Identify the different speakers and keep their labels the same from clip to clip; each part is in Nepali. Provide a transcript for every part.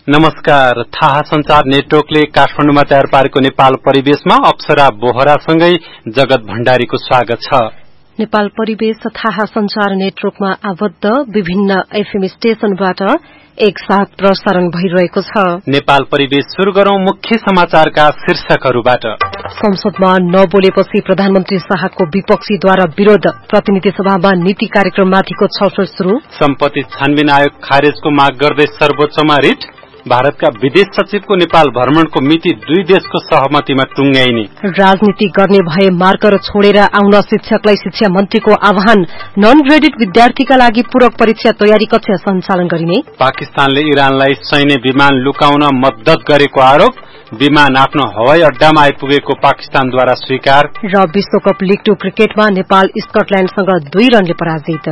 Speaker 1: नमस्कार। थाहा संचार नेटवर्कले काठमाडौँमा तयार पारेको नेपाल परिवेशमा अप्सरा बोहरासँगै जगत भण्डारीको स्वागत छ।
Speaker 2: नेपाल परिवेश थाहा संचार नेटवर्कमा आबद्ध विभिन्न एफएम स्टेशनबाट एकसाथ प्रसारण भइरहेको छ। नेपाल
Speaker 1: परिवेश शुरू गरौं मुख्य समाचारका शीर्षकहरूबाट।
Speaker 2: संसदमा नबोलेपछि प्रधानमन्त्री शाहको विपक्षीद्वारा विरोध, प्रतिनिधि सभामा नीति कार्यक्रममाथिको छलफल शुरू।
Speaker 1: सम्पत्ति छानबिन आयोग खारेजको माग गर्दै सर्वोच्चमा रिट। भारतका विदेश सचिवको नेपाल भ्रमणको मिति 2 देशको सहमतिमा टुंग्याइने।
Speaker 2: राजनीति गर्ने भए मार्कर छोडेर आउन शिक्षकलाई शिक्षा मन्त्रीको आह्वान। नन ग्रेडेड विद्यार्थीका लागि पूरक परीक्षा तयारी कक्षा सञ्चालन गरिने।
Speaker 1: पाकिस्तानले इरानलाई सैन्य विमान लुकाउन मद्दत गरेको आरोप। विमान आफ्नो हवाई अड्डामा आइपुगेको पाकिस्तानद्वारा स्वीकार।
Speaker 2: र विश्वकप लिग 2 क्रिकेटमा नेपाल स्कटल्याण्डसँग 2 रनले पराजित।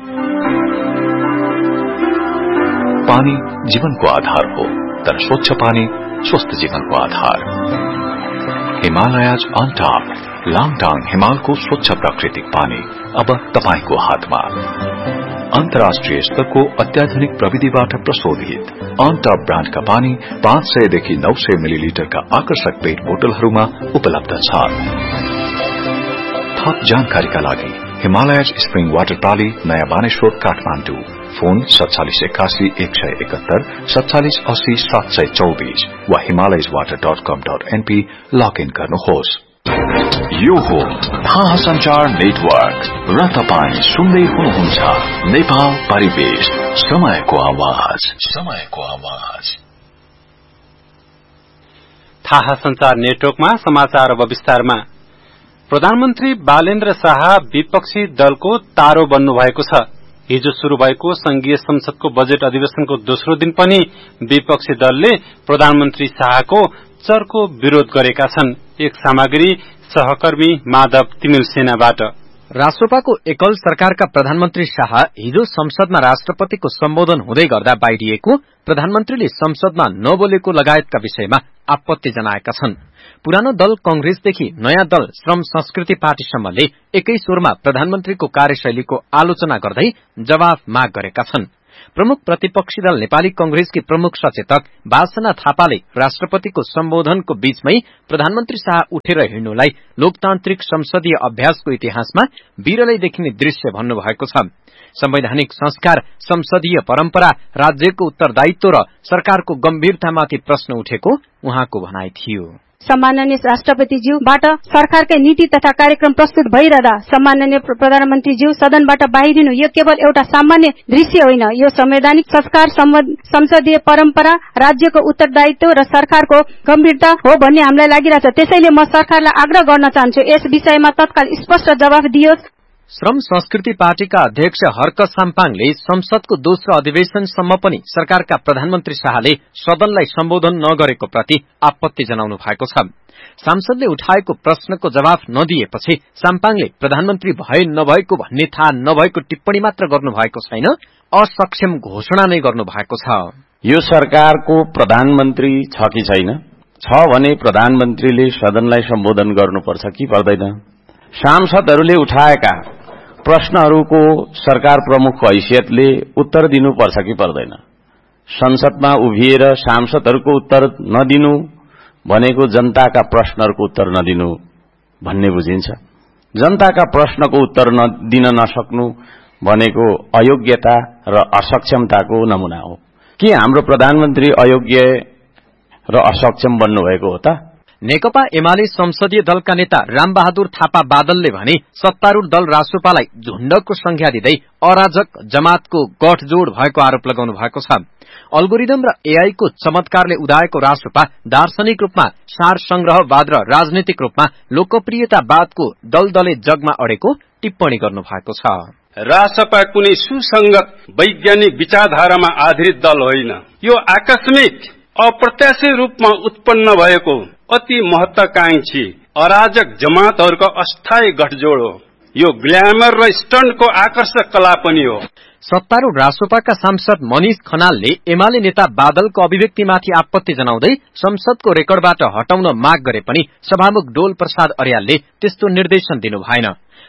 Speaker 3: पानी जीवनको आधार हो, तर स्वच्छ पानी स्वस्थ जीवनको आधार। हिमालयज अन टप, लाङटाङ हिमालको स्वच्छ प्राकृतिक पानी अब तपाईको हातमा। अन्तर्राष्ट्रिय स्तरको अत्याधुनिक प्रविधिबाट प्रशोधित अन टप ब्रान्डका पानी 500 देखि 900 मिलिलिटरका आकर्षक पेट बोतलहरूमा उपलब्ध छ। थप जानकारीका लागि हिमालयज स्प्रिङ वाटर प्राली, नयाँ बानेश्वर, काठमाडौँ। फोन 4781 171 4780 724 वा himalayaswater.com.np लगइन गर्नुहोस्। यो हो थाहा संचार नेटवर्क र तपाई सुन्दै हुनुहुन्छ नेपाल परिवेश, समयको आवाज।
Speaker 1: थाहा संचार नेटवर्कमा समाचार अब विस्तारमा। प्रधानमन्त्री बालेन्द्र शाह विपक्षी दलको तारो बन्नु भएको छ। हिजो शुरू भएको संघीय संसदको बजेट अधिवेशनको दोस्रो दिन पनि विपक्षी दलले प्रधानमन्त्री शाहको चर्को विरोध गरेका छन्। एक सामग्री सहकर्मी माधव तिमिल सेनाबाट।
Speaker 4: राष्ट्रपाको एकल सरकारका प्रधानमन्त्री शाह हिजो संसदमा राष्ट्रपतिको सम्बोधन हुँदै गर्दा बाहिरिएको प्रधानमन्त्रीले संसदमा नबोलेको लगायतका विषयमा आपत्ति जनाएका छन्। पुरानो दल कंग्रेसदेखि नयाँ दल श्रम संस्कृति पार्टीसम्मले एकै स्वरमा प्रधानमन्त्रीको कार्यशैलीको आलोचना गर्दै जवाफ माग गरेका छन्। प्रमुख प्रतिपक्षी दल नेपाली कंग्रेसकी प्रमुख सचेतक वासना थापाले राष्ट्रपतिको सम्बोधनको बीचमै प्रधानमन्त्री शाह उठेर हिँड्नुलाई लोकतान्त्रिक संसदीय अभ्यासको इतिहासमा विरलै देखिने दृश्य भन्नुभएको छ। संवैधानिक संस्कार, संसदीय परम्परा, राज्यको उत्तरदायित्व र सरकारको गम्भीरतामाथि प्रश्न उठेको उहाँको भनाइ थियो।
Speaker 5: सम्माननीय राष्ट्रपतिज्यूबाट सरकारकै नीति तथा कार्यक्रम प्रस्तुत भइरहँदा सम्माननीय प्रधानमन्त्रीज्यू सदनबाट बाहिरिनु यो केवल एउटा सामान्य दृश्य होइन, यो संवैधानिक संस्कार, संसदीय परम्परा, राज्यको उत्तरदायित्व र सरकारको गम्भीरता हो भन्ने हामीलाई लागिरहेछ। त्यसैले म सरकारलाई आग्रह गर्न चाहन्छु, यस विषयमा तत्काल स्पष्ट जवाफ दियोस्।
Speaker 4: श्रम संस्कृति पार्टीका अध्यक्ष हर्क साम्पाङले संसदको दोस्रो अधिवेशनसम्म पनि सरकारका प्रधानमन्त्री शाहले सदनलाई सम्बोधन नगरेको प्रति आपत्ति जनाउनु भएको छ। सांसदले उठाएको प्रश्नको जवाफ नदिएपछि साम्पाङले प्रधानमन्त्री भए नभएको भन्ने थाहा नभएको टिप्पणी मात्र गर्नुभएको छैन, असक्षम घोषणा नै गर्नु भएको छ।
Speaker 6: यो सरकारको प्रधानमन्त्री छ कि छैन? छ भने प्रधानमन्त्रीले सदनलाई सम्बोधन गर्नुपर्छ कि पर्दैन? सांसदहरूले उठाएका प्रश्नहरूको सरकार प्रमुखको हैसियतले उत्तर दिनुपर्छ कि पर्दैन? संसदमा उभिएर सांसदहरूको उत्तर नदिनु भनेको जनताका प्रश्नहरूको उत्तर नदिनु भन्ने बुझिन्छ। जनताका प्रश्नको उत्तर दिन नसक्नु भनेको अयोग्यता र असक्षमताको नमुना हो। के हाम्रो प्रधानमन्त्री अयोग्य र असक्षम बन्नुभएको हो त?
Speaker 4: नेकपा एमाले संसदीय दलका नेता रामबहादुर थापा बादलले भने सत्तारूढ़ दल रासोपालाई झुण्डको संज्ञा दिँदै अराजक जमातको गठजोड भएको आरोप लगाउनु भएको छ। अल्गोरिदम र एआई को चमत्कारले उदाएको रासोपा दार्शनिक रूपमा सार संग्रहवाद र राजनीतिक रूपमा लोकप्रियतावादको दलदले जगमा अडेको टिप्पणी गर्नु भएको छ।
Speaker 7: रासोपा कुनै सुसंगत वैज्ञानिक विचारधारामा आधारित दल होइन। यो आकस्मिक अप्रत्याशित रूपमा उत्पन्न भएको अति महत्वाकांक्षी अराजक जमातहरूको अस्थायी गठजोड हो। यो ग्ल्यामर र स्टन्टको आकर्षक कला पनि हो।
Speaker 4: सत्तारूढ़ रासोपाका सांसद मनिष खनालले एमाले नेता बादलको अभिव्यक्तिमाथि आपत्ति जनाउँदै संसदको रेकर्डबाट हटाउन माग गरे पनि सभामुख डोल प्रसाद अर्यालले त्यस्तो निर्देशन दिनु भएन।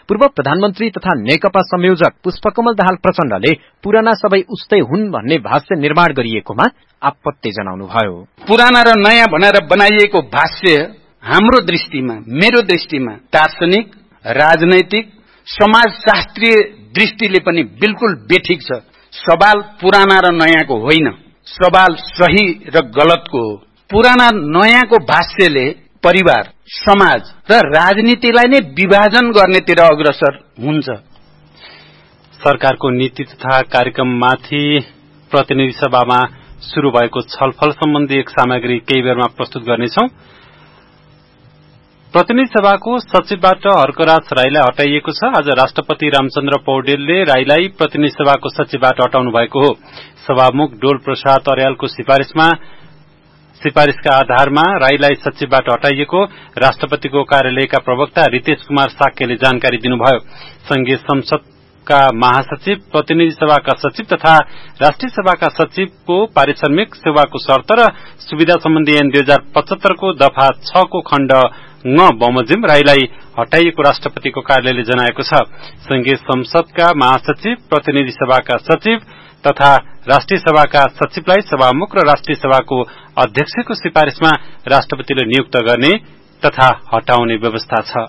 Speaker 4: पूर्व प्रधानमन्त्री तथा नेकपा संयोजक पुष्पकमल दाहाल प्रचण्डले पुराना सबै उस्तै हुन् भन्ने भाष्य निर्माण गरिएकोमा आपत्ति जनाउनुभयो।
Speaker 7: पुराना र नयाँ भनेर बनाइएको भाष्य हाम्रो दृष्टिमा, मेरो दृष्टिमा दार्शनिक, राजनैतिक, समाजशास्त्रीय दृष्टिले पनि बिल्कुल बेठिक छ। सवाल पुराना र नयाँको होइन, सवाल सही र गलतको हो। पुराना नयाँको भाष्यले परिवार, समाज र राजनीतिलाई नै विभाजन गर्नेतिर अग्रसर हुन्छ।
Speaker 1: सरकारको नीति तथा कार्यक्रममाथि प्रतिनिधि सभामा शुरू भएको छलफल सम्बन्धी एक सामग्री केही बेरमा प्रस्तुत गर्नेछौं। प्रतिनिधि सभाको सचिवबाट हर्कराज राईलाई हटाइएको छ। आज राष्ट्रपति रामचन्द्र पौडेलले राईलाई प्रतिनिधि सभाको सचिवबाट हटाउनु भएको हो। सभामुख डोल प्रसाद अर्यालको सिफारिशका आधारमा राईलाई सचिवबाट हटाइएको राष्ट्रपतिको कार्यालयका प्रवक्ता रितेश कुमार साक्यले जानकारी दिनुभयो। संघीय संसदका महासचिव, प्रतिनिधि सभाका सचिव तथा राष्ट्रिय सभाका सचिवको पारिश्रमिक, सेवाको शर्त र सुविधा सम्बन्धी ऐन 2075 को दफा 6 को खण्ड बमोजिम राईलाई हटाइएको राष्ट्रपतिको कार्यालयले जनाएको छ। संघीय संसदका महासचिव, प्रतिनिधि सभाका सचिव तथा राष्ट्रिय सभाका सचिवलाई सभामुख र राष्ट्रिय सभाको अध्यक्षको सिफारिशमा राष्ट्रपतिले नियुक्त गर्ने तथा हटाउने व्यवस्था छ।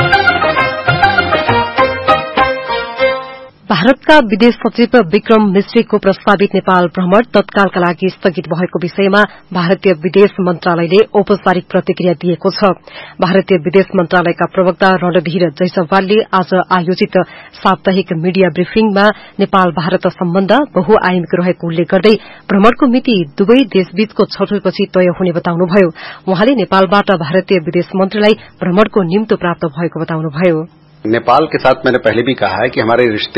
Speaker 2: भारतका विदेश सचिव विक्रम मिश्रीको प्रस्तावित नेपाल भ्रमण तत्कालका लागि स्थगित भएको विषयमा भारतीय विदेश मन्त्रालयले औपचारिक प्रतिक्रिया दिएको छ। भारतीय विदेश मन्त्रालयका प्रवक्ता रणधीर जयसवालले आज आयोजित साप्ताहिक मीडिया ब्रिफिङमा नेपाल भारत सम्बन्ध बहुआयामिक रहेको उल्लेख गर्दै भ्रमणको मिति दुवै देशबीचको छलफलपछि तय हुने बताउनुभयो। उहाँले नेपालबाट भारतीय विदेश मन्त्रीलाई भ्रमणको निम्तो प्राप्त भएको बताउनुभयो।
Speaker 8: नेपाल के साथ मैंने पहले भी कहा है कि हमारे रिश्ते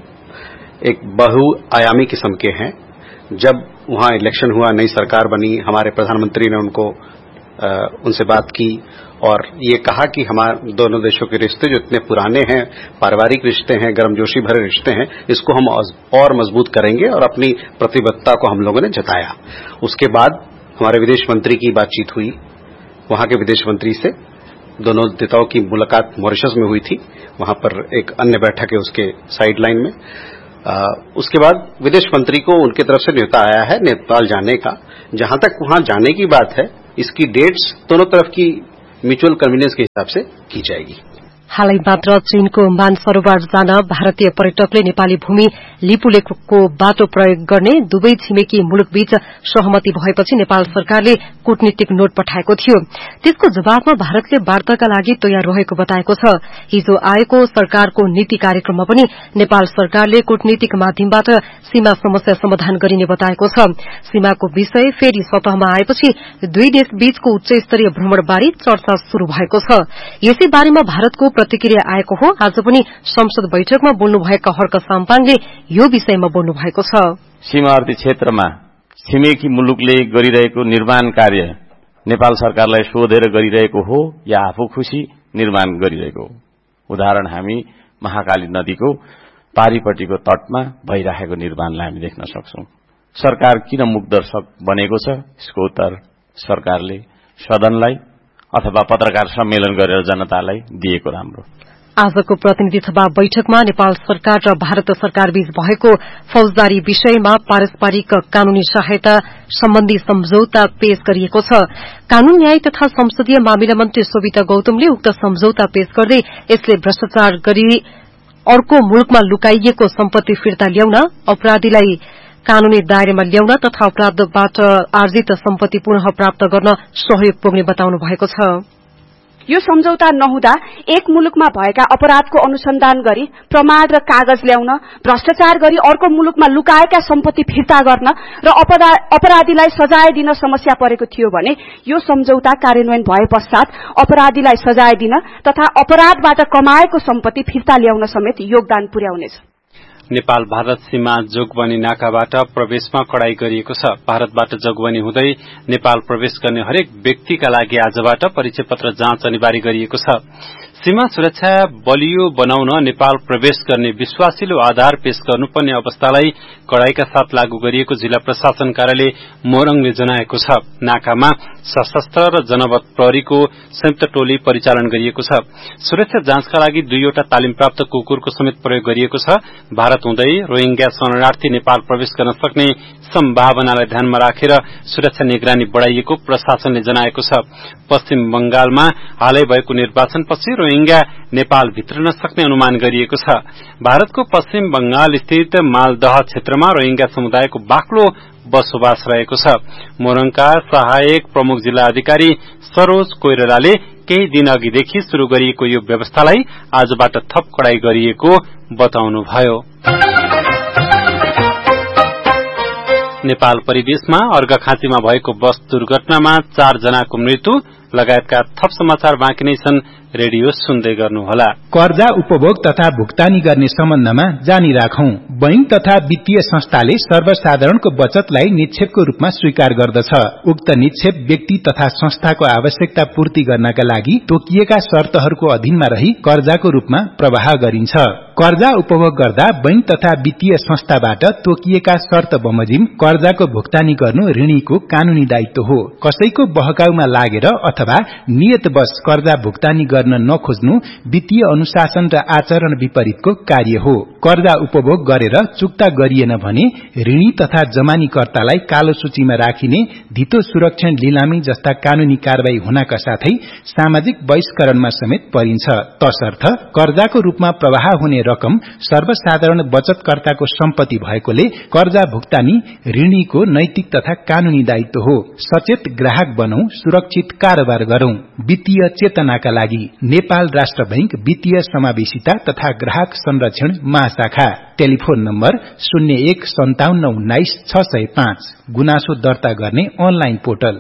Speaker 8: एक बहुआयामी किस्म के हैं। जब वहां इलेक्शन हुआ, नई सरकार बनी, हमारे प्रधानमंत्री ने उनसे बात की और ये कहा कि हमारे दोनों देशों के रिश्ते जो इतने पुराने हैं, पारिवारिक रिश्ते हैं, गर्मजोशी भरे रिश्ते हैं, इसको हम और मजबूत करेंगे और अपनी प्रतिबद्धता को हम लोगों ने जताया। उसके बाद हमारे विदेश मंत्री की बातचीत हुई, वहां के विदेश मंत्री से दोनों नेताओं की मुलाकात मॉरिशस में हुई थी। वहां पर एक अन्य बैठक है उसके साइड लाइन में। उसके बाद विदेश मंत्री को उनकी तरफ से न्योता आया है नेपाल जाने का। जहां तक वहां जाने की बात है, इसकी डेट्स दोनों तरफ की म्यूचुअल कन्वीनियंस के हिसाब से की जाएगी।
Speaker 2: हालै मात्र चीनको मानसरोवर जान भारतीय पर्यटकले नेपाली भूमि लिपुलेखको बाटो प्रयोग गर्ने दुवै छिमेकी मुलुकबीच सहमति भएपछि नेपाल सरकारले कूटनीतिक नोट पठाएको थियो। त्यसको जवाबमा भारतले वार्ताका लागि तयार रहेको बताएको छ। हिजो आएको सरकारको नीति कार्यक्रममा पनि नेपाल सरकारले कूटनीतिक माध्यमबाट सीमा समस्या समाधान गरिने बताएको छ। सीमाको विषय फेरि सतहमा आएपछि दुई देश बीचको उच्च स्तरीय भ्रमणबारे चर्चा शुरू भएको छ। यसै बारेमा भारतको प्रतिक्रिया आएको हो। आज पनि संसद बैठकमा बोल्नुभएका हर्क साम्पाङले यो विषयमा बोल्नु भएको छ।
Speaker 6: सीमावर्ती क्षेत्रमा छिमेकी मुलुकले गरिरहेको निर्माण कार्य नेपाल सरकारलाई सोधेर गरिरहेको हो या आफू खुशी निर्माण गरिरहेको हो? उदाहरण हामी महाकाली नदीको पारिपट्टिको तटमा भइरहेको निर्माणलाई हामी देख्न सक्छौं। सरकार किन मुखदर्शक बनेको छ? यसको उत्तर सरकारले सदनलाई अथवा पत्रकार सम्मेलन गरेर जनतालाई दिएको राम्रो।
Speaker 2: आजको प्रतिनिधि सभा बैठकमा नेपाल सरकार र भारत सरकार बीच भएको फौजदारी विषयमा पारस्परिक कानूनी सहायता सम्बन्धी सम्झौता पेश गरिएको छ। कानून न्याय तथा संसदीय मामिला मन्त्री सोभिता गौतमले उक्त सम्झौता पेश गर्दै यसले भ्रष्टाचार गरी अर्को मुलुकमा लुकाइएको सम्पत्ति फिर्ता ल्याउन, अपराधीलाई कानूनी दायरामा ल्याउन तथा अपराधबाट आर्जित सम्पत्ति पुनः प्राप्त गर्न सहयोग पुग्ने बताउनु भएको छ।
Speaker 9: यो सम्झौता नहुँदा एक मुलुकमा भएका अपराधको अनुसन्धान गरी प्रमाण र कागज ल्याउन, भ्रष्टाचार गरी अर्को मुलुकमा लुकाएका सम्पत्ति फिर्ता गर्न र अपराधीलाई सजाय दिन समस्या परेको थियो भने यो सम्झौता कार्यान्वयन भए पश्चात अपराधीलाई सजाय दिन तथा अपराधबाट कमाएको सम्पत्ति फिर्ता ल्याउन समेत योगदान पुर्याउनेछ।
Speaker 1: नेपाल भारत सीमा जोगबनी नाकाबाट प्रवेशमा कडाई गरिएको छ। भारतबाट जोगबनी हुँदै नेपाल प्रवेश गर्ने हरेक व्यक्तिका लागि आजबाट परिचय पत्र जाँच अनिवार्य गरिएको छ। सीमा सुरक्षा बलियो बनाउन नेपाल प्रवेश गर्ने विश्वासिलो आधार पेश गर्नुपर्ने अवस्थालाई कड़ाईका साथ लागू गरिएको जिल्ला प्रशासन कार्यालय मोरङले जनाएको छ। नाकामा सशस्त्र र जनबल प्रहरीको संयुक्त टोली परिचालन गरिएको छ। सुरक्षा जाँचका लागि 2वटा तालिम प्राप्त कुकुरको समेत प्रयोग गरिएको छ। भारत हुँदै रोहिंग्या शरणार्थी नेपाल प्रवेश गर्न सक्ने सम्भावनालाई ध्यानमा राखेर सुरक्षा निगरानी बढ़ाइएको प्रशासनले जनाएको छ। पश्चिम बंगालमा हालै भएको निर्वाचनपछि रोहिंग्या नेपाल भित्रन सक्ने अनुमान गरिएको छ। भारतको पश्चिम बंगाल स्थित मालदह क्षेत्रमा रोहिंग्या समुदायको बाक्लो बसोबास रहेको छ। मोरङका सहायक प्रमुख जिल्ला अधिकारी सरोज कोइरालाले केही दिन अघिदेखि शुरू गरिएको यो व्यवस्थालाई आजबाट थप कडाई गरिएको बताउनुभयो। नेपाल परिवेशमा अर्घाखाँचीमा भएको बस दुर्घटनामा 4 जनाको मृत्यु लगायतका थप समाचार बाँकी नै छन्। रेडियो सुन्दै गर्नुहोला।
Speaker 10: कर्जा उपभोग तथा भुक्तानी गर्ने सम्बन्धमा जानी राखौं। बैंक तथा वित्तीय संस्थाले सर्वसाधारणको बचतलाई निक्षेपको रूपमा स्वीकार गर्दछ। उक्त निक्षेप व्यक्ति तथा संस्थाको आवश्यकता पूर्ति गर्नका लागि तोकिएका शर्तहरूको अधीनमा रही कर्जाको रूपमा प्रवाह गरिन्छ। कर्जा उपभोग गर्दा बैंक तथा वित्तीय संस्थाबाट तोकिएका शर्त बमोजिम कर्जाको भुक्तानी गर्नु ऋणीको कानूनी दायित्व हो। कसैको बहकाउमा लागेर अथवा नियतवश कर्जा भुक्तानी गर्न नखोज्नु वित्तीय अनुशासन र आचरण विपरीतको कार्य हो। कर्जा उपभोग गरेर चुक्ता गरिएन भने ऋणी तथा जमानीकर्तालाई कालो सूचीमा राखिने, धितो सुरक्षण लिलामी जस्ता कानूनी कारवाही हुनका साथै सामाजिक बहिष्करणमा समेत परिन्छ। तसर्थ कर्जाको रूपमा प्रवाह हुने रकम सर्वसाधारण बचतकर्ताको सम्पत्ति भएकोले कर्जा भुक्तानी ऋणीको नैतिक तथा कानूनी दायित्व हो। सचेत ग्राहक बनौं, सुरक्षित कारोबार गरौं। वित्तीय चेतनाका लागि नेपाल राष्ट्र बैंक वित्तीय समावेशिता तथा ग्राहक संरक्षण महाशाखा। टेलिफोन नम्बर 015719 गुनासो दर्ता गर्ने अनलाइन पोर्टल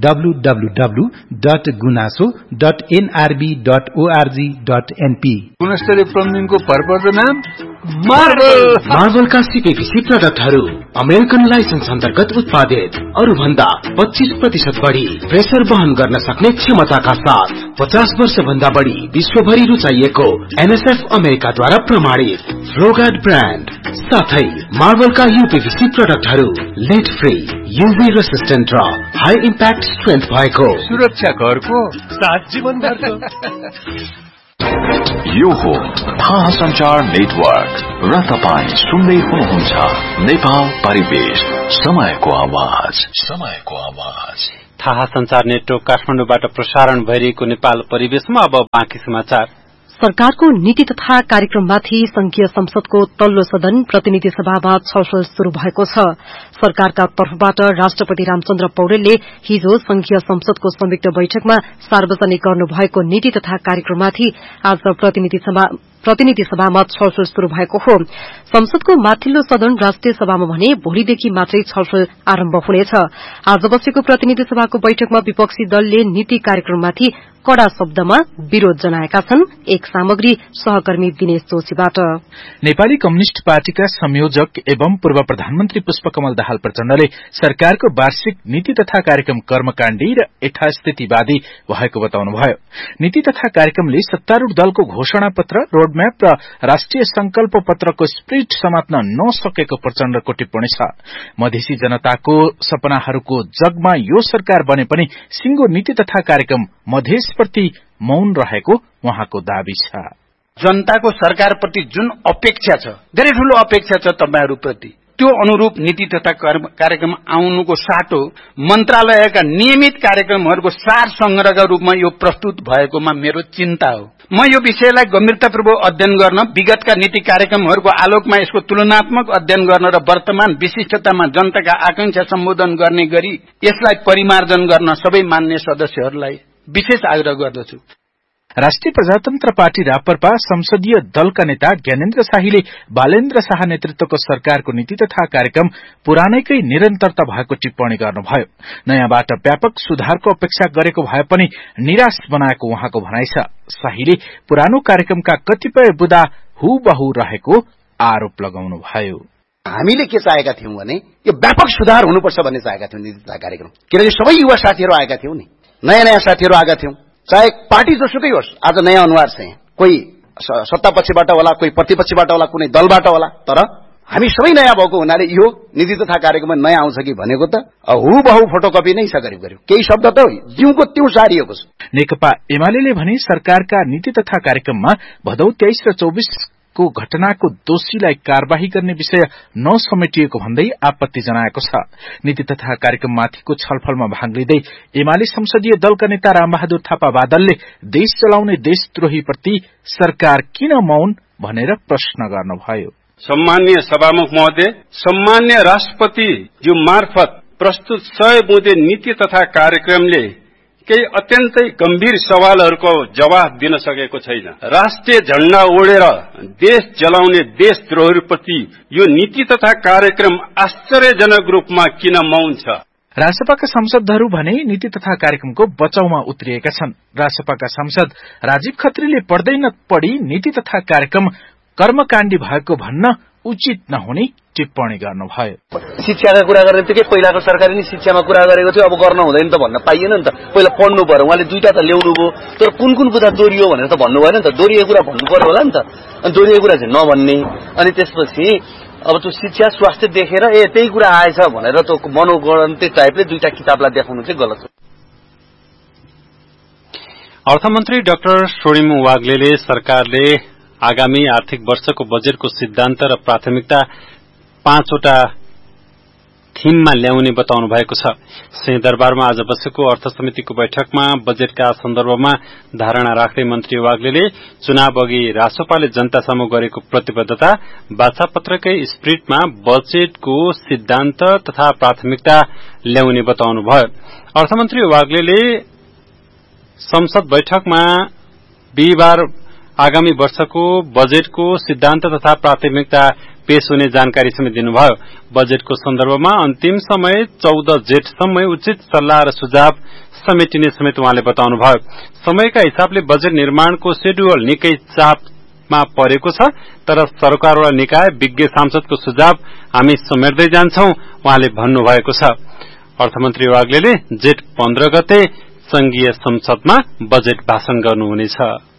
Speaker 10: www.nrb.org.np।
Speaker 11: गुणस्तरीय प्लम्बिङको भरपर्दो नाम
Speaker 12: मार्बलका सीपीवीसी प्रोडक्टहरू अमेरिकन लाइसेन्स अन्तर्गत उत्पादित, अरूभन्दा 25% बढी प्रेसर वहन गर्न सक्ने क्षमताका साथ 50 वर्ष भन्दा बढी विश्वभरि रुचाइएको एनएसएफ अमेरिकाद्वारा प्रमाणित फ्लोगार्ड ब्रान्ड साथै मार्बलका यूपीवीसी प्रोडक्टहरू लेड फ्री, यूभी रेसिस्टेन्ट र हाई इम्प्याक्ट स्ट्रेन्थ भएको
Speaker 11: सुरक्षा घरको साथ जीवनभरको।
Speaker 3: यो हो थाहा संचार नेटवर्क र तपाईं सुन्दै हुनुहुन्छ नेपाल परिवेश, समयको आवाज।
Speaker 1: थाहा संचार नेटवर्क काठमाडौँबाट प्रसारण भइरहेको नेपाल परिवेशमा अब बाँकी समाचार।
Speaker 2: सरकारको नीति तथा कार्यक्रममाथि संघीय संसदको तल्लो सदन प्रतिनिधि सभामा छलफल शुरू भएको छ। सरकारका तर्फबाट राष्ट्रपति रामचन्द्र पौडेलले हिजो संघीय संसदको संयुक्त बैठकमा सार्वजनिक गर्नुभएको नीति तथा कार्यक्रममाथि आज प्रतिनिधि सभामा छलफल शुरू भएको हो। संसदको माथिल्लो सदन राष्ट्रिय सभामा भने भोलिदेखि मात्रै छलफल आरम्भ हुनेछ। आज बसेको प्रतिनिधि सभाको बैठकमा विपक्षी दलले नीति कार्यक्रममाथि कड़ा शब्दमा विरोध जनाएका छन्। एक सामग्री सहकर्मी दिनेश जोशीबाट।
Speaker 13: नेपाली कम्युनिष्ट पार्टीका संयोजक एवं पूर्व प्रधानमन्त्री पुष्पकमल दाहाल प्रचण्डले सरकारको वार्षिक नीति तथा कार्यक्रम कर्मकाण्डी र यथास्थितिवादी भएको बताउनुभयो। नीति तथा कार्यक्रमले सत्तारूढ़ दलको घोषणा पत्र, रोडम्याप र राष्ट्रिय संकल्प पत्रको स्प्रिट समात्न नसकेको प्रचण्डको टिप्पणी छ। मधेसी जनताको सपनाहरूको जगमा यो सरकार बने पनि सिंगो नीति तथा कार्यक्रम मधेसप्रति मौन रहेको उहाँको दावी छ।
Speaker 14: जनताको सरकारप्रति जुन अपेक्षा छ, धेरै ठूलो अपेक्षा छ तपाईहरुप्रति, त्यो अनुरूप नीति तथा कार्यक्रम आउनुको साटो मन्त्रालयका नियमित कार्यक्रमहरूको सार संग्रहका रूपमा यो प्रस्तुत भएकोमा मेरो चिन्ता हो। म यो विषयलाई गम्भीरतापूर्वक अध्ययन गर्न, विगतका नीति कार्यक्रमहरूको आलोकमा यसको तुलनात्मक अध्ययन गर्न र वर्तमान विशिष्टतामा जनताका आकांक्षा सम्बोधन गर्ने गरी यसलाई परिमार्जन गर्न सबै मान्य सदस्यहरूलाई विशेष आग्रह गर्दछु।
Speaker 13: राष्ट्रिय प्रजातन्त्र पार्टी राप्रपा संसदीय दलका नेता ज्ञानेन्द्र शाहीले बालेन्द्र शाह नेतृत्वको सरकारको नीति तथा कार्यक्रम पुरानैकै निरन्तरता भएको टिप्पणी गर्नुभयो। नयाँबाट व्यापक सुधारको अपेक्षा गरेको भए पनि निराश बनाएको उहाँको भनाइ छ। शाहीले पुरानो कार्यक्रमका कतिपय बुदा हुबहु रहेको आरोप लगाउनुभयो।
Speaker 14: हामीले के चाहेका थियौं भने यो व्यापक सुधार हुनुपर्छ भन्ने चाहेका थियौं नीति तथा कार्यक्रम, किनकि सबै युवा साथीहरू आएका थियौं नि, नयाँ साथीहरू आएका थियौं,
Speaker 15: चाहे पार्टी जोसुकै होस्, आज नयाँ अनुहार चाहिँ कोही सत्ता पक्षबाट होला, कोही प्रतिपक्षबाट होला, कुनै दलबाट होला, तर हामी सबै नयाँ भएको हुनाले यो नीति तथा कार्यक्रममा नयाँ आउँछ कि भनेको त हुबहु फोटोकपी नै छ करिब करिब, केही शब्द त जिउको त्यो सारिएको छ।
Speaker 13: नेकपा एमाले भने सरकारका नीति तथा कार्यक्रममा भदौ 23 र 24 को घटनाको दोषीलाई कार्यवाही गर्ने विषय नसमेटिएको भन्दै आपत्ति जनाएको छ। नीति तथा कार्यक्रममाथिको छलफलमा भाग लिँदै एमाले संसदीय दलका नेता रामबहादुर थापा बादलले देश चलाउने देशद्रोहीप्रति सरकार किन मौन भनेर प्रश्न गर्नुभयो।
Speaker 7: सम्माननीय सभामुख महोदय, सम्मान्य राष्ट्रपति ज्यू मार्फत प्रस्तुत 100 बुँदे नीति तथा कार्यक्रमले केही अत्यन्तै गम्भीर सवालहरूको जवाफ दिन सकेको छैन। राष्ट्रिय झण्डा ओढेर देश जलाउने देशद्रोहीप्रति यो नीति तथा कार्यक्रम आश्चर्यजनक रूपमा किन मौन छ?
Speaker 13: रासपाका सांसदहरू भने नीति तथा कार्यक्रमको बचाउमा उत्रिएका छन्। रासपाका सांसद राजीव खत्रीले पढ्दै नपढी नीति तथा कार्यक्रम कर्मकाण्डी भएको भन्न उचित नहुने टिप्पणी गर्नुभयो।
Speaker 16: शिक्षाका कुरा गर्ने थियो कि पहिलाको सरकारले नि शिक्षामा कुरा गरेको थियो, अब गर्न हुँदैन त भन्न पाइएन नि त। पहिला पढ्नु पर्यो, उहाँले दुईटा त ल्याउनु भयो, तर कुन कुरा दोहोरियो भनेर त भन्नु भएन नि त। दोहोरिएको कुरा भन्नु पर्यो होला नि त, अनि दोहोरिएको कुरा चाहिँ नभन्ने। अनि त्यसपछि अब त्यो शिक्षा स्वास्थ्य देखेर त्यही कुरा आएछ भनेर त्यो मनोगणन्ते टाइपले दुईटा किताबलाई देखाउनु चाहिँ गलत हो।
Speaker 1: अर्थमन्त्री डाक्टर सोडिम वाग्लेले सरकारले आगामी आर्थिक वर्षको बजेटको सिद्धान्त र प्राथमिकता 5वटा थीममा ल्याउने बताउनु भएको छ। सिंहदरबारमा आज बसेको अर्थ समितिको बैठकमा बजेटका सन्दर्भमा धारणा राख्दै मन्त्री वाग्लेले चुनाव अघि रासपाले जनतासामु गरेको प्रतिबद्धता बाछापत्रकै स्पिरिटमा बजेटको सिद्धान्त तथा प्राथमिकता ल्याउने बताउनुभयो। अर्थमन्त्री वाग्लेले संसद बैठकमा बिहिबार आगामी वर्षको बजेटको सिद्धान्त तथा प्राथमिकता पेश हुने जानकारी समेत दिनुभयो। बजेटको सन्दर्भमा अन्तिम समय 14 जेठसम्म उचित सल्लाह र सुझाव समेटिने समेत उहाँले बताउनुभयो। समयका हिसाबले बजेट निर्माणको शेड्यूल निकै चापमा परेको छ, तर सरकारवाला निकाय विज्ञ सांसदको सुझाव हामी समेट्दै जान्छौं उहाँले भन्नुभएको छ। अर्थमन्त्री वाग्लेले जेठ 15 गते संघीय संसदमा बजेट भाषण गर्नुहुनेछ।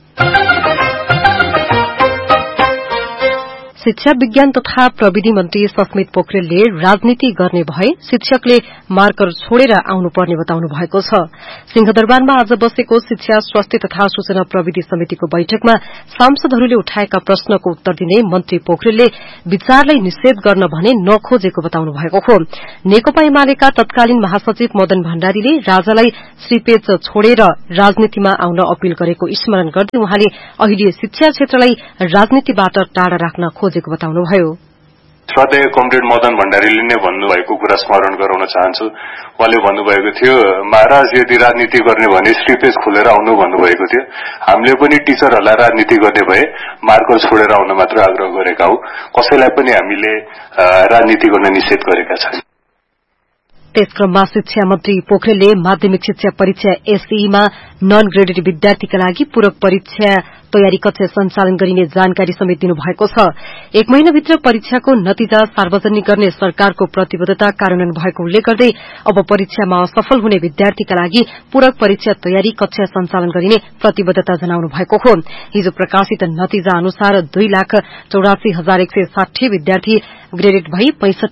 Speaker 2: शिक्षा विज्ञान तथा प्रविधि मन्त्री सस्मित पोखरेलले राजनीति गर्ने भए शिक्षकले मार्कर छोडेर आउनुपर्ने बताउनु भएको छ। सिंहदरबारमा आज बसेको शिक्षा स्वास्थ्य तथा सूचना प्रविधि समितिको बैठकमा सांसदहरूले उठाएका प्रश्नको उत्तर दिने मन्त्री पोखरेलले विचारलाई निषेध गर्न भने नखोजेको बताउनु भएको हो। नेकपा एमालेका तत्कालीन महासचिव मदन भण्डारीले राजालाई श्रीपेच छोडेर राजनीतिमा आउन अपील गरेको स्मरण गर्दै उहाँले अहिले शिक्षा क्षेत्रलाई राजनीतिबाट टाढा राख्न खोजेको बताउनुभयो।
Speaker 17: श्रद्धेय कमरेड मदन भण्डारीले नै भन्नुभएको कुरा स्मरण गराउन चाहन्छु। उहाँले भन्नुभएको थियो, महाराज यदि राजनीति गर्ने भने श्रीपेज खोलेर आउनु भन्नुभएको थियो। हामीले पनि टीचरहरूलाई राजनीति गर्ने भए मार्कर छोडेर आउन मात्र आग्रह गरेका हौ, कसैलाई पनि हामीले राजनीति गर्न निषेध गरेका छैनौं।
Speaker 2: त्यसक्रममा शिक्षा मन्त्री पोखरेलले माध्यमिक शिक्षा परीक्षा एसईमा नन ग्रेडेड विद्यार्थीका लागि पूरक परीक्षा तयारी कक्षा सञ्चालन गरिने जानकारी समेत दिनुभएको छ। 1 महिनाभित्र परीक्षाको नतिजा सार्वजनिक गर्ने सरकारको प्रतिबद्धता कार्यान्वयन भएको उल्लेख गर्दै अब परीक्षामा असफल हुने विद्यार्थीका लागि पूरक परीक्षा तयारी कक्षा सञ्चालन गरिने प्रतिबद्धता जनाउनु भएको हो। हिजो प्रकाशित नतिजा अनुसार 2,84,160 विद्यार्थी ग्रेडेड भई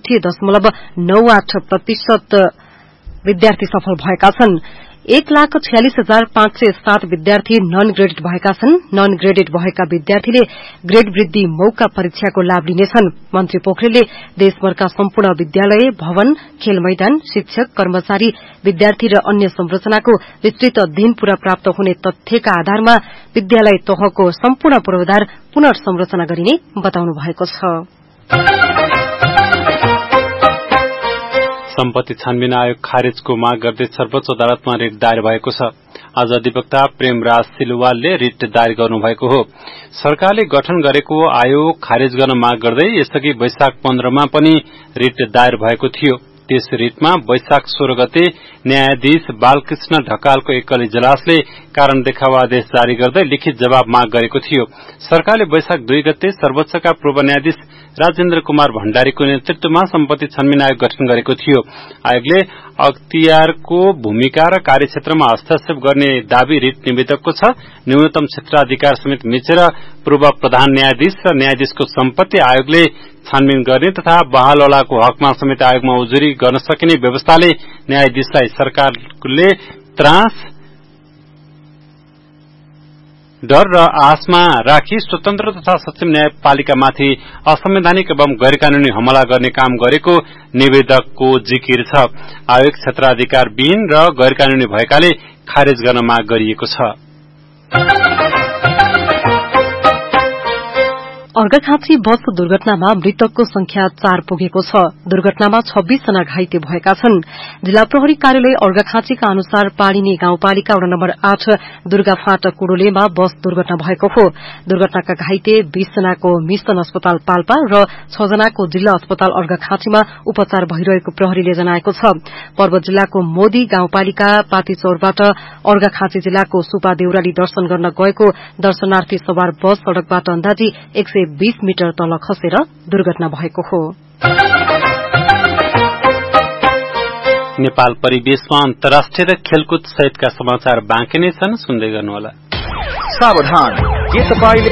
Speaker 2: 65.98% विद्यार्थी सफल भएका छन्। 1,46,507 विद्यार्थी नन ग्रेडेड भएका छन्। नन ग्रेडेड भएका विद्यार्थीले ग्रेड वृद्धि मौका परीक्षाको लाभ लिनेछन्। मन्त्री पोखरेलले देशभरका सम्पूर्ण विद्यालय, भवन, खेल मैदान, शिक्षक, कर्मचारी, विद्यार्थी र अन्य संरचनाको विस्तृत अध्ययन पूरा प्राप्त हुने तथ्यका आधारमा विद्यालय तहको सम्पूर्ण पूर्वाधार पुनर्संरचना गरिने बताउनु भएको छ।
Speaker 1: सम्पत्ति छानबिन आयोग खारेजको माग गर्दै सर्वोच्च अदालतमा रिट दायर भएको छ। आज अधिवक्ता प्रेमराज सिलवालले रिट दायर गर्नुभएको हो। सरकारले गठन गरेको आयोग खारेज गर्न माग गर्दै यसअघि वैशाख 15 मा पनि रिट दायर भएको थियो। त्यस रिटमा वैशाख 16 गते न्यायाधीश बालकृष्ण ढकालको एकल इजलासले कारण देखावा आदेश जारी गर्दै लिखित जवाब माग गरेको थियो। सरकारले वैशाख 2 गते सर्वोच्चका पूर्व न्यायाधीश राजेन्द्र कुमार भण्डारीको नेतृत्वमा सम्पत्ति छनबिन आयोग गठन गरेको थियो। आयोगले अख्तियारको भूमिका र कार्यक्षेत्रमा हस्तक्षेप गर्ने दावी रिट निवेदकको छ। न्यूनतम क्षेत्राधिकार समेत मिचेर पूर्व प्रधान न्यायाधीश र न्यायाधीशको सम्पत्ति आयोगले छानबिन गर्ने तथा बहालवालाको हकमा समेत आयोगमा उजुरी गर्न सकिने व्यवस्थाले न्यायाधीशलाई सरकारले त्रास, डर र आशमा राखी स्वतन्त्र तथा सक्षम न्यायपालिकामाथि असंवैधानिक एवं गैरकानूनी हमला गर्ने काम गरेको निवेदकको जिकिर छ। आयोग क्षेत्राधिकारविहीन र गैरकानूनी भएकाले खारेज गर्न माग गरिएको छ।
Speaker 2: अर्घाखाँची बस दुर्घटनामा मृतकको संख्या 4 पुगेको छ। दुर्घटनामा 26 जना घाइते भएका छन्। जिल्ला प्रहरी कार्यालय अर्घाखाँचीका अनुसार पाडिने गाउँपालिका वडा नम्बर 8 दुर्गा फाटक कुडोलेमा बस दुर्घटना भएको हो। दुर्घटनाका घाइते 20 जनाको मिसन अस्पताल पाल्पा र 6 जनाको जिल्ला अस्पताल अर्घाखाँचीमा उपचार भइरहेको प्रहरीले जनाएको छ। पर्वत जिल्लाको मोदी गाउँपालिका पातीचौरबाट अर्घाखाँची जिल्लाको सुपा देउराली दर्शन गर्न गएको दर्शनार्थी सवार बस सड़कबाट अन्दाजी 120 मिटर तल खसेर दुर्घटना भएको हो।
Speaker 1: नेपाल परिवेशमा अन्तर्राष्ट्रिय र खेलकुद सहितका समाचार बाँकी नै छन्, सुन्दै गर्नुहोला।
Speaker 12: सावधान, के तपाईले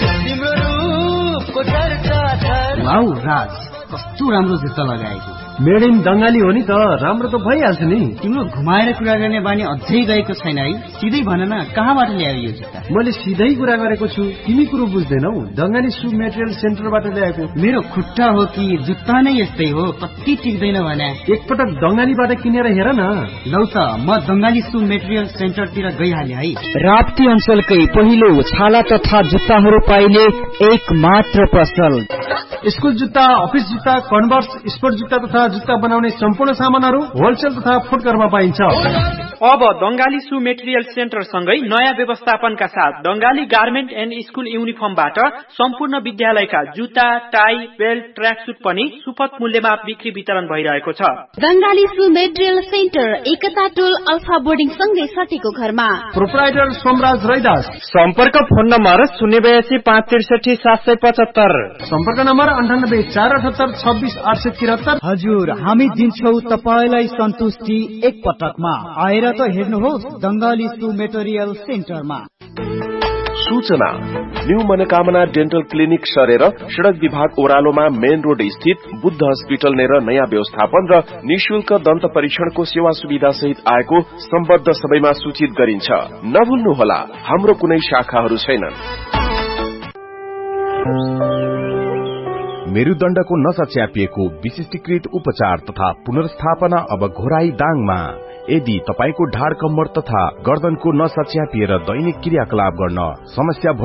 Speaker 12: वाउ राज कस्तो राम्रो जुत्ता लगाएको। मेड इन बंगाली हो नि त, राम्रो त भइहाल्छ नि।
Speaker 18: तिम्रो घुमाएर कुरा गर्ने बानी अझै गएको छैन है। सिधै भन न, कहाँबाट ल्यायो यो जुत्ता?
Speaker 12: मैले सिधै कुरा गरेको छु, तिमी कुरो बुझ्दैनौ। दंगाली सु मेटेरियल सेन्टरबाट ल्याएको।
Speaker 18: मेरो खुट्टा हो कि जुत्ता नै यस्तै हो, कति टिक्दैन भने।
Speaker 12: एकपटक दंगालीबाट किनेर हेर न।
Speaker 18: लौ त, म दंगाली सु मेटेरियल सेन्टरतिर गइहाले है।
Speaker 19: राप्ती अञ्चलकै पहिलो छाला तथा जुत्ताहरू पाइने एक मात्र पसल।
Speaker 12: स्कुल जुत्ता, अफिस जुत्ता, कन्भर्स, स्पोर्ट जुत्ता तथा जुत्ता बनाउने सम्पूर्ण सामानहरू होलसेल तथा फुटकरमा पाइन्छ।
Speaker 20: अब दंगाली सु मेटेरियल सेन्टर सँगै नयाँ व्यवस्थापनका साथ दंगाली गार्मेन्ट एन्ड स्कुल युनिफर्मबाट सम्पूर्ण विद्यालयका जुत्ता, टाई, बेल्ट, ट्र्याकसुट पनि सुपथ मूल्यमा बिक्री वितरण भइरहेको छ।
Speaker 21: दंगाली सु मेटेरियल सेन्टर एकता टोल अल्फा बोर्डिङ सँगै सटेको घरमा।
Speaker 12: प्रोप्राइटर सोमराज रैदास।
Speaker 20: सम्पर्क फोन नम्बर 082 563 775।
Speaker 12: सम्पर्क नम्बर 98 478 26 873।
Speaker 19: हजुर, हामी दिन्छौ तपाईलाई सन्तुष्टि एक पटकमा। आएर त हेर्नुहोस् दंगाली सु मेटेरियल सेन्टरमा।
Speaker 22: सूचना, न्यू मनोकामना डेन्टल क्लिनिक सरेर सड़क विभाग ओह्रालोमा मेन रोड स्थित बुद्ध हस्पिटल नेर नयाँ व्यवस्थापन र निशुल्क दन्त परीक्षणको सेवा सुविधा सहित आएको सम्बद्ध सबैमा सूचित गरिन्छ। नभुल्नुहोला, हाम्रो कुनै शाखाहरू छैनन्।
Speaker 23: मेरुदण्डको नसा च्यापिएको विशिष्टीकृत उपचार तथा पुनर्स्थापना अब घोराई दाङमा। यदि तपाईको ढाड कम्मर तथा गर्दनको नसा च्यापिएर दैनिक क्रियाकलाप गर्न समस्या